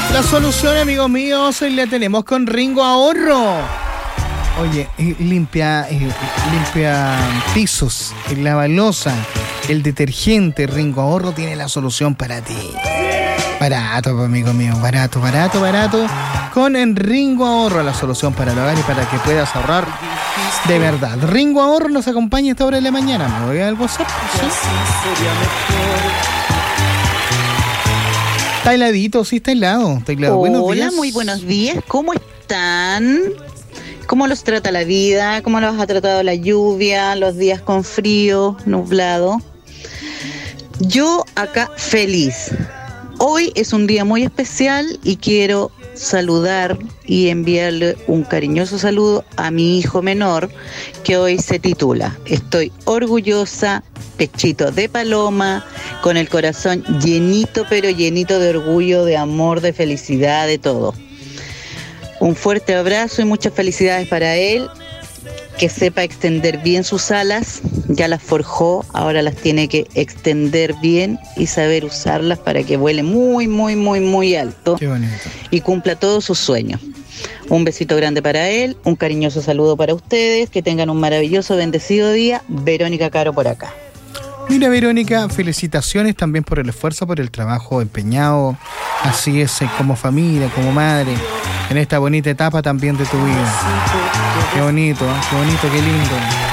La solución, amigos míos, la tenemos con Ringo Ahorro. Oye, limpia pisos, lava loza, el detergente Ringo Ahorro tiene la solución para ti. Barato, amigo mío, barato. Con Ringo Ahorro, la solución para el hogar y para que puedas ahorrar de verdad. Ringo Ahorro nos acompaña a esta hora de la mañana. ¿Me voy al WhatsApp? ¿Sí? Está heladito, sí, está helado. Hola, muy buenos días. ¿Cómo están? ¿Cómo los trata la vida? ¿Cómo los ha tratado la lluvia? Los días con frío, nublado. Yo acá feliz. Hoy es un día muy especial y quiero saludar y enviarle un cariñoso saludo a mi hijo menor que hoy se titula. Estoy orgullosa, pechito de paloma, con el corazón llenito, pero llenito de orgullo, de amor, de felicidad, de todo. Un fuerte abrazo y muchas felicidades para él, que sepa extender bien sus alas, ya las forjó, ahora las tiene que extender bien y saber usarlas para que vuele muy alto. Qué bonito. Y cumpla todos sus sueños. Un besito grande para él, un cariñoso saludo para ustedes, que tengan un maravilloso, bendecido día. Verónica Caro por acá. Mira, Verónica, felicitaciones también por el esfuerzo, por el trabajo empeñado. Así es, como familia, como madre, en esta bonita etapa también de tu vida. Qué bonito, qué lindo.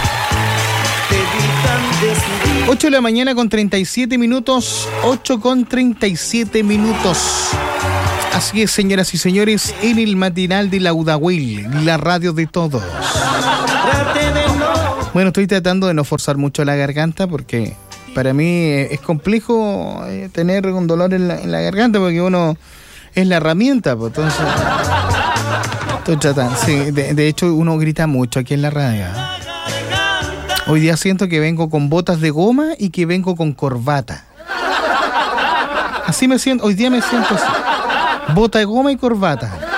8 de la mañana con 37 minutos. 8 con 37 minutos. Así es, señoras y señores, en el matinal de la Laudahuil, la radio de todos. Bueno, estoy tratando de no forzar mucho la garganta porque para mí es complejo tener un dolor en la garganta porque uno es la herramienta, pues, entonces estoy tratando. Sí, de hecho uno grita mucho aquí en la radio. Hoy día siento que vengo con botas de goma y que vengo con corbata. Así me siento, hoy día me siento así. Bota de goma y corbata.